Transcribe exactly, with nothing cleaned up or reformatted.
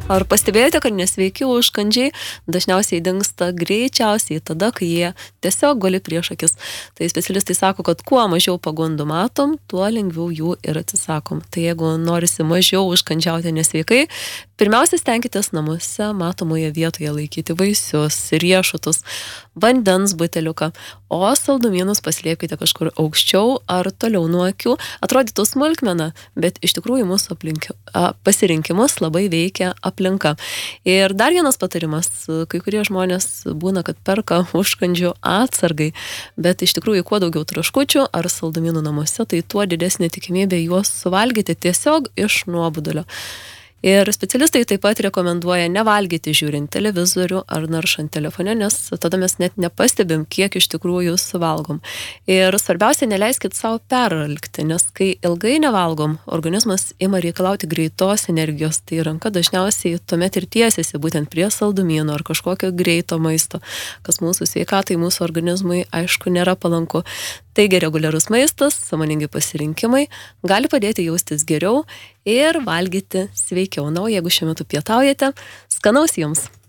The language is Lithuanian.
Ar pastebėjote, kad nesveiki užkandžiai dažniausiai dingsta greičiausiai tada, kai jie tiesiog guli prieš akis. Tai specialistai sako, kad kuo mažiau pagundų matom, tuo lengviau jų ir atsisakom. Tai jeigu norisi mažiau užkandžiauti nesveikai, pirmiausia stenkitės namuose matomoje vietoje laikyti vaisius, riešutus, vandens buteliuką, o saldumynus paslėpkite kažkur aukščiau ar toliau nuo akių. Atrodytų smulkmena, bet iš tikrųjų mūsų aplink, a, pasirinkimus labai veikia aplinka. Ir dar vienas patarimas, kai kurie žmonės būna, kad perka užkandžių atsargai, bet iš tikrųjų kuo daugiau traškučių ar saldumynų namuose, tai tuo didesnė tikimybė juos suvalgyti tiesiog iš nuobodulio. Ir specialistai taip pat rekomenduoja nevalgyti žiūrint televizorių ar naršant telefone, nes tada mes net nepastebim, kiek iš tikrųjų suvalgom. Ir svarbiausia, neleiskit savo peralkti, nes kai ilgai nevalgom, organizmas ima reikalauti greitos energijos, tai ranka dažniausiai tuomet ir tiesiasi būtent prie saldumynų ar kažkokio greito maisto, kas mūsų sveikatai, mūsų organizmui, aišku, nėra palanku. Taigi reguliarus maistas, sąmoningi pasirinkimai gali padėti jaustis geriau ir valgyti sveikiau. Na, o jeigu šiuo metu pietaujate, skanaus jums!